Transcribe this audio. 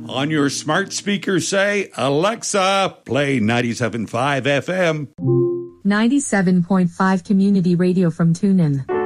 On your smart speaker, say, Alexa, play 97.5 FM. 97.5 Community Radio from TuneIn.